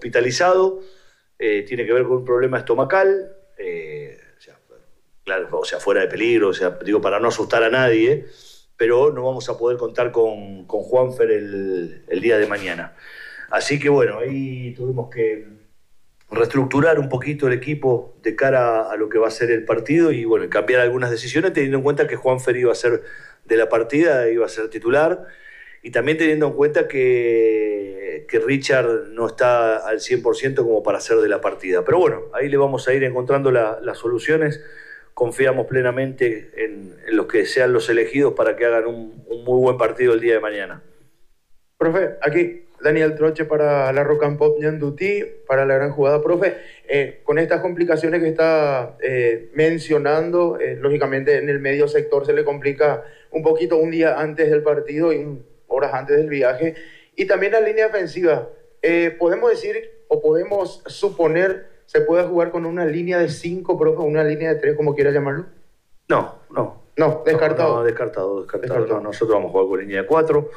hospitalizado, tiene que ver con un problema estomacal, claro, o sea, fuera de peligro, o sea, digo, para no asustar a nadie, pero no vamos a poder contar con Juanfer el día de mañana. Así que bueno, ahí tuvimos que reestructurar un poquito el equipo de cara a lo que va a ser el partido y bueno, cambiar algunas decisiones teniendo en cuenta que Juanfer iba a ser de la partida, iba a ser titular y también teniendo en cuenta que Richard no está al 100% como para ser de la partida. Pero bueno, ahí le vamos a ir encontrando las soluciones. Confiamos plenamente en los que sean los elegidos para que hagan un muy buen partido el día de mañana. Profe, aquí Daniel Troche para la Rock and Pop Ñandutí, para la gran jugada. Profe, con estas complicaciones que está mencionando, lógicamente en el medio sector se le complica un poquito un día antes del partido y horas antes del viaje. Y también la línea defensiva. Podemos decir o podemos suponer se puede jugar con una línea de 5, profe, o una línea de 3, como quiera llamarlo. No, descartado. No, descartado. No, nosotros vamos a jugar con línea de 4.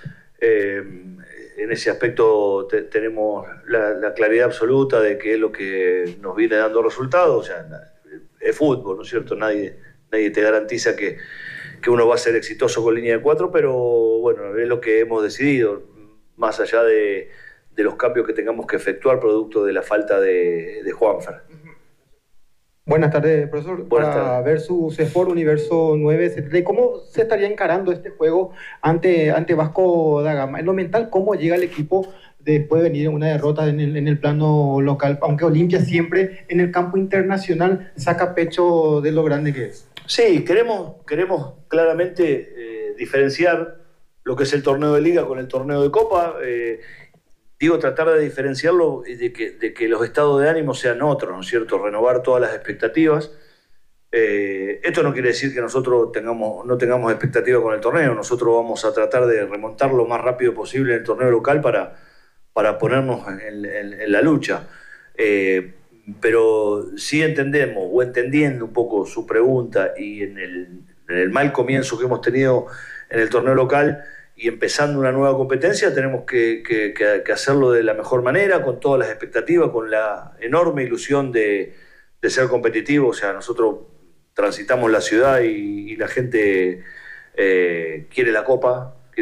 En ese aspecto tenemos la claridad absoluta de que es lo que nos viene dando resultados. O sea, es fútbol, ¿no es cierto? Nadie te garantiza que uno va a ser exitoso con línea de 4, pero bueno, es lo que hemos decidido, más allá de los cambios que tengamos que efectuar producto de la falta de Juanfer. Buenas tardes, profesor. Buenas tardes. Versus Sport Universo 9, ¿cómo se estaría encarando este juego ante Vasco da Gama? En lo mental, ¿cómo llega el equipo después de venir en una derrota en el plano local? Aunque Olimpia siempre en el campo internacional saca pecho de lo grande que es. Sí, queremos claramente diferenciar lo que es el torneo de Liga con el torneo de Copa. Tratar de diferenciarlo de que los estados de ánimo sean otros, ¿no es cierto? Renovar todas las expectativas. Esto no quiere decir que nosotros no tengamos expectativas con el torneo. Nosotros vamos a tratar de remontar lo más rápido posible en el torneo local para ponernos en la lucha. Pero sí entendemos, o entendiendo un poco su pregunta y en el mal comienzo que hemos tenido en el torneo local, y empezando una nueva competencia tenemos que hacerlo de la mejor manera, con todas las expectativas, con la enorme ilusión de ser competitivo. O sea, nosotros transitamos la ciudad y la gente quiere la Copa, y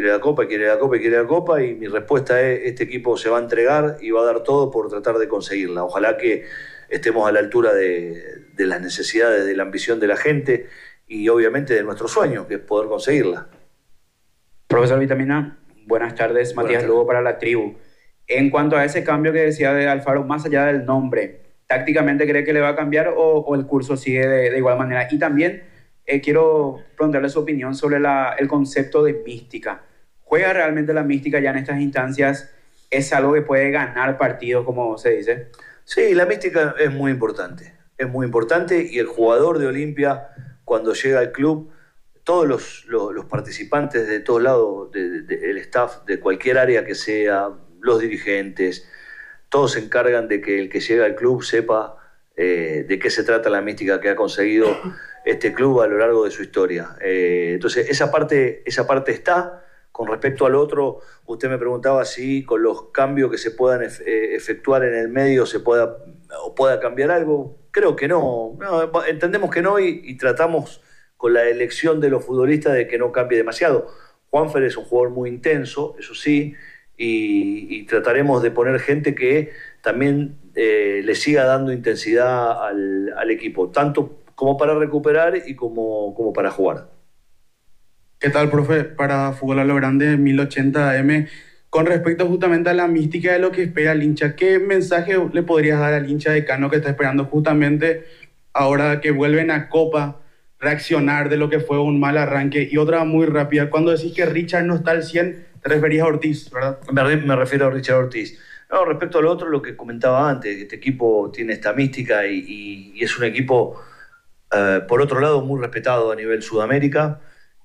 mi respuesta es: este equipo se va a entregar y va a dar todo por tratar de conseguirla. Ojalá que estemos a la altura de las necesidades, de la ambición de la gente y obviamente de nuestro sueño, que es poder conseguirla. Profesor Vitamina, buenas tardes. Matías Lugo para La Tribu. En cuanto a ese cambio que decía de Alfaro, más allá del nombre, ¿tácticamente cree que le va a cambiar o el curso sigue de igual manera? Y también quiero preguntarle su opinión sobre el concepto de mística. ¿Juega realmente la mística ya en estas instancias? ¿Es algo que puede ganar partidos, como se dice? Sí, la mística es muy importante. Es muy importante y el jugador de Olimpia, cuando llega al club, todos los participantes de todos lados, el staff de cualquier área que sea, los dirigentes, todos se encargan de que el que llega al club sepa de qué se trata la mística que ha conseguido este club a lo largo de su historia. Entonces, esa parte está. Con respecto al otro, usted me preguntaba si con los cambios que se puedan efectuar en el medio pueda cambiar algo. Creo que no, entendemos que no y tratamos con la elección de los futbolistas de que no cambie demasiado. Juanfer es un jugador muy intenso, eso sí, y trataremos de poner gente que también le siga dando intensidad al equipo, tanto como para recuperar y como para jugar. ¿Qué tal, profe? Para Fútbol a lo Grande, 1080 AM. Con respecto justamente a la mística de lo que espera el hincha, ¿qué mensaje le podrías dar al hincha de Cano que está esperando justamente ahora que vuelven a Copa, reaccionar de lo que fue un mal arranque? Y otra muy rápida, cuando decís que Richard no está al 100, te referías a Ortiz, ¿verdad? Me refiero a Richard Ortiz. No, respecto al otro, lo que comentaba antes, este equipo tiene esta mística y es un equipo, por otro lado, muy respetado a nivel Sudamérica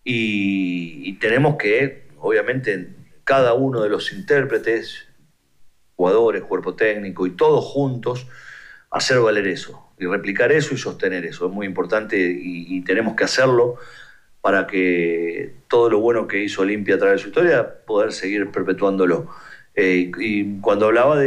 y tenemos que, obviamente, cada uno de los intérpretes, jugadores, cuerpo técnico y todos juntos, hacer valer eso y replicar eso y sostener eso. Es muy importante y tenemos que hacerlo para que todo lo bueno que hizo Olimpia a través de su historia, poder seguir perpetuándolo. Y cuando hablaba de